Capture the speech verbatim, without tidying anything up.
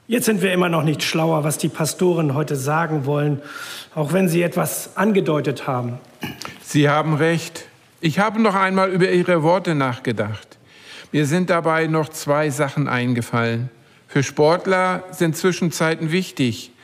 Jetzt sind wir immer noch nicht schlauer, was die Pastoren heute sagen wollen, auch wenn sie etwas angedeutet haben. Sie haben recht. Ich habe noch einmal über Ihre Worte nachgedacht. Mir sind dabei noch zwei Sachen eingefallen. Für Sportler sind Zwischenzeiten wichtig.